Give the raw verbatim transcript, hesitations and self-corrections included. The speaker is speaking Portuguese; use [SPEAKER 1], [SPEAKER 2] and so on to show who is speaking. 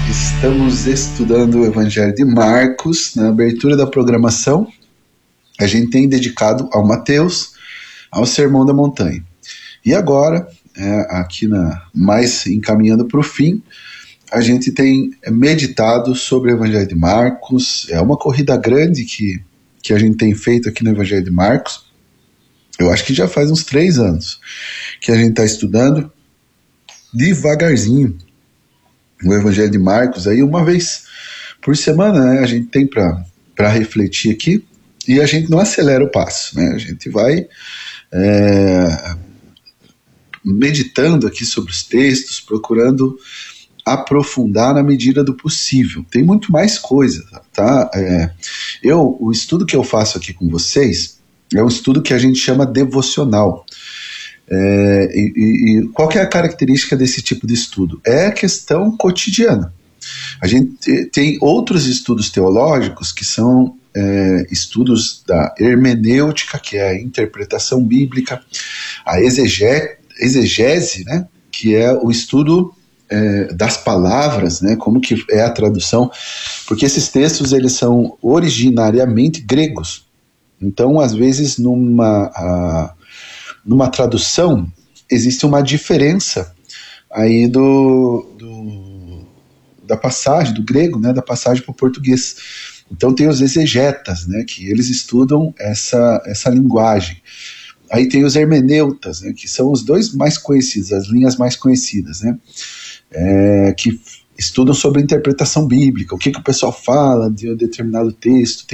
[SPEAKER 1] Estamos estudando o Evangelho de Marcos. Na abertura da programação, a gente tem dedicado ao Mateus, ao Sermão da Montanha. E agora, é, aqui na, mais encaminhando para o fim, a gente tem meditado sobre o Evangelho de Marcos. É uma corrida grande que, que a gente tem feito aqui no Evangelho de Marcos. Eu acho que já faz uns três anos que a gente está estudando devagarzinho o Evangelho de Marcos. Aí uma vez por semana, né, a gente tem para refletir aqui, e a gente não acelera o passo, né? A gente vai é, meditando aqui sobre os textos, procurando aprofundar na medida do possível. Tem muito mais coisa, tá? É, eu, o estudo que eu faço aqui com vocês é um estudo que a gente chama devocional. É, e, e qual que é a característica desse tipo de estudo? É a questão cotidiana. A gente tem outros estudos teológicos que são é, estudos da hermenêutica, que é a interpretação bíblica, a exegé, exegese, né, que é o estudo é, das palavras, né, como que é a tradução, porque esses textos eles são originariamente gregos. Então, às vezes, numa, a, numa tradução, existe uma diferença aí do, do, da passagem, do grego, né, da passagem para o português. Então, tem os exegetas, né, que eles estudam essa, essa linguagem. Aí tem os hermeneutas, né, que são os dois mais conhecidos, as linhas mais conhecidas, né, é, que estudam sobre a interpretação bíblica, o que, que o pessoal fala de um determinado texto.